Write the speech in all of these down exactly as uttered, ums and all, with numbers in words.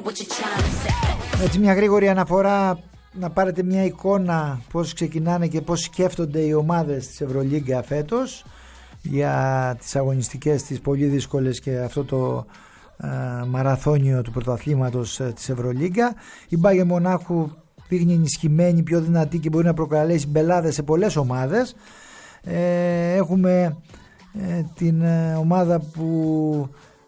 Έτσι μια γρήγορη αναφορά, να πάρετε μια εικόνα πώς ξεκινάνε και πώς σκέφτονται οι ομάδες της Ευρωλίγκα φέτος για τις αγωνιστικές, τις πολύ δύσκολες και αυτό το ε, μαραθώνιο του πρωταθλήματος ε, της Ευρωλίγκα. Η Μπάγερν Μονάχου δείχνει ενισχυμένη, πιο δυνατή και μπορεί να προκαλέσει μπελάδες σε πολλές ομάδες. Ε, έχουμε ε, την ε, ομάδα που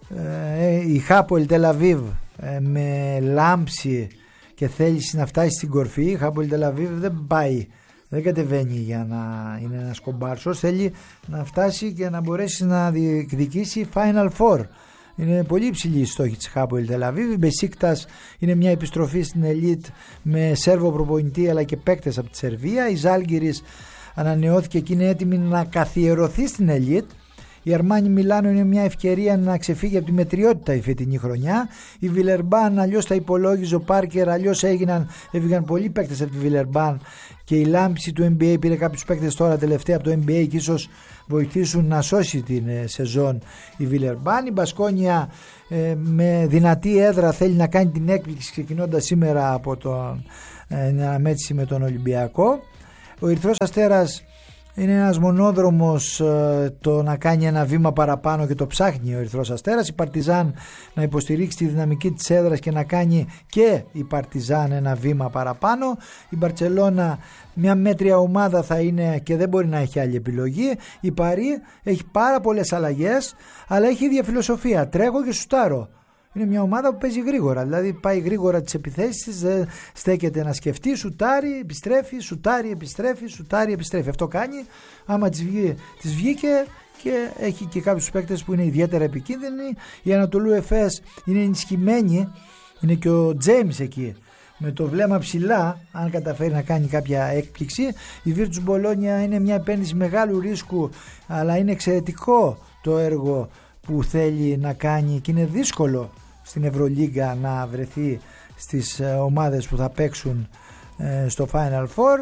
ε, η Χάπολ Τελαβίβ ε, με λάμψη και θέληση να φτάσει στην κορφή. Η Χάπολ Τελαβίβ δεν πάει, δεν κατεβαίνει για να είναι ένας κομπάρσος, θέλει να φτάσει και να μπορέσει να διεκδικήσει Final Four. Είναι πολύ υψηλή η στόχη της Χάπολ Τελαβίβ. Η Μπεσίκτας είναι μια επιστροφή στην Ελίτ με Σέρβο προπονητή αλλά και παίκτες από τη Σερβία. Η Ζάλγκιρις ανανεώθηκε και είναι έτοιμη να καθιερωθεί στην Ελίτ. Η Αρμάνι Μιλάνο είναι μια ευκαιρία να ξεφύγει από τη μετριότητα η φετινή χρονιά. Η Βιλερμπάν, αλλιώς τα υπολόγιζε ο Πάρκερ, αλλιώς έγιναν, έφυγαν πολλοί παίκτες από τη Βιλερμπάν και η λάμψη του N B A πήρε κάποιους παίκτες τώρα τελευταία από το N B A και ίσως βοηθήσουν να σώσει την ε, σεζόν η Βιλερμπάν. Η Μπασκόνια ε, με δυνατή έδρα θέλει να κάνει την έκπληξη ξεκινώντας σήμερα από τον, ε, την αναμέτρηση με τον Ολυμπιακό. Ο Ερυθρός Αστέρας είναι ένας μονόδρομος ε, το να κάνει ένα βήμα παραπάνω και το ψάχνει ο Ερυθρός Αστέρας. Η Παρτιζάν να υποστηρίξει τη δυναμική της έδρας και να κάνει και η Παρτιζάν ένα βήμα παραπάνω. Η Μπαρτσελώνα μια μέτρια ομάδα θα είναι και δεν μπορεί να έχει άλλη επιλογή. Η Παρί έχει πάρα πολλές αλλαγές αλλά έχει ίδια φιλοσοφία, τρέχω και σουτάρω. Είναι μια ομάδα που παίζει γρήγορα, δηλαδή πάει γρήγορα τις επιθέσεις της, δεν στέκεται να σκεφτεί, σουτάρει, επιστρέφει, σουτάρει, επιστρέφει, σουτάρει, επιστρέφει. Αυτό κάνει, άμα της, βγει, της βγήκε και έχει και κάποιους παίκτες που είναι ιδιαίτερα επικίνδυνοι. Η Ανατολού Εφές είναι ενισχυμένη, είναι και ο Τζέιμς εκεί με το βλέμμα ψηλά, αν καταφέρει να κάνει κάποια έκπληξη. Η Βίρτους Μπολόνια είναι μια επένδυση μεγάλου ρίσκου, αλλά είναι εξαιρετικό το έργο που θέλει να κάνει και είναι δύσκολο στην Ευρωλίγκα να βρεθεί στις ομάδες που θα παίξουν στο Final Four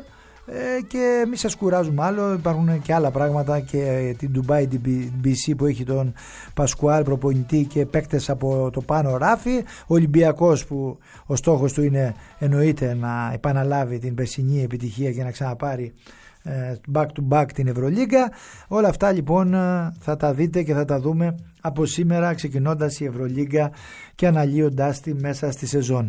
και μη σας κουράζουμε άλλο, υπάρχουν και άλλα πράγματα και την Dubai μπι σι που έχει τον Πασκουάλ προπονητή και παίκτες από το πάνω ράφι, ο Ολυμπιακός που ο στόχος του είναι εννοείται να επαναλάβει την περσινή επιτυχία και να ξαναπάρει back to back την Ευρωλίγκα. Όλα αυτά λοιπόν θα τα δείτε και θα τα δούμε από σήμερα ξεκινώντας η Ευρωλίγκα και αναλύοντάς τη μέσα στη σεζόν.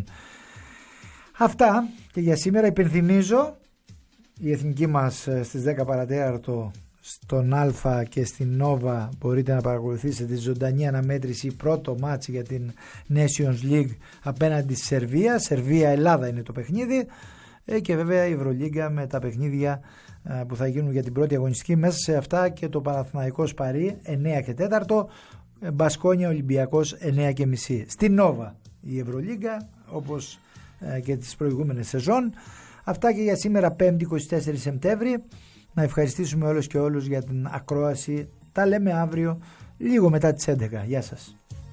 Αυτά και για σήμερα. Υπενθυμίζω η εθνική μας στις δέκα παρατέταρτο στον Α και στην Νόβα μπορείτε να παρακολουθήσετε τη ζωντανή αναμέτρηση, πρώτο μάτς για την Nations League απέναντι στη Σερβία. Σερβία-Ελλάδα είναι το παιχνίδι και βέβαια η Ευρωλίγκα με τα παιχνίδια που θα γίνουν για την πρώτη αγωνιστική. Μέσα σε αυτά και το Παναθηναϊκός Παρί εννέα και τέταρτο, Μπασκόνια Ολυμπιακός εννέα και μισή. Στην Νόβα η Ευρωλίγκα όπως και τις προηγούμενες σεζόν. Αυτά και για σήμερα, Πέμπτη είκοσι τέσσερις Σεπτέμβρη. Να ευχαριστήσουμε όλους και όλους για την ακρόαση. Τα λέμε αύριο λίγο μετά τις έντεκα. Γεια σας.